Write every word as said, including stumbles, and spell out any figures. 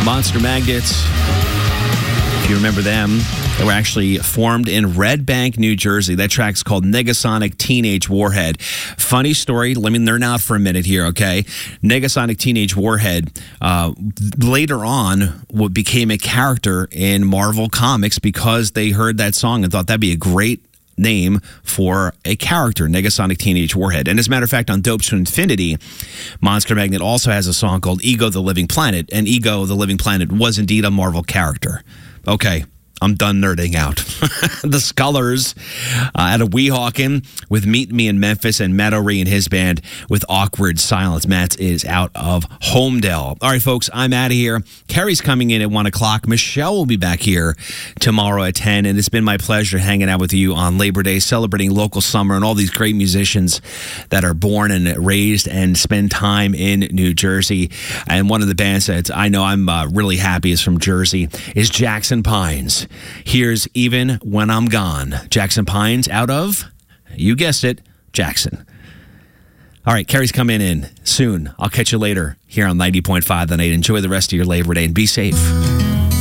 Monster Magnets. If you remember them, they were actually formed in Red Bank, New Jersey. That track's called Negasonic Teenage Warhead. Funny story. Let me nerd out for a minute here, okay? Negasonic Teenage Warhead uh, later on became a character in Marvel Comics because they heard that song and thought that'd be a great name for a character, Negasonic Teenage Warhead. And as a matter of fact, on Dopes to Infinity, Monster Magnet also has a song called Ego the Living Planet, and Ego the Living Planet was indeed a Marvel character. Okay, I'm done nerding out. The Scullers uh, out of Weehawken with Meet Me in Memphis, and Matt O'Ree and his band with Awkward Silence. Matt is out of Homedale. All right, folks, I'm out of here. Kerry's coming in at one o'clock. Michelle will be back here tomorrow at ten, and it's been my pleasure hanging out with you on Labor Day, celebrating local summer and all these great musicians that are born and raised and spend time in New Jersey. And one of the bands that I know I'm uh, really happy is from Jersey is Jackson Pines. Here's Even When I'm Gone. Jackson Pines out of, you guessed it, Jackson. All right, Kerry's coming in soon. I'll catch you later here on ninety point five The Night. Enjoy the rest of your Labor Day and be safe.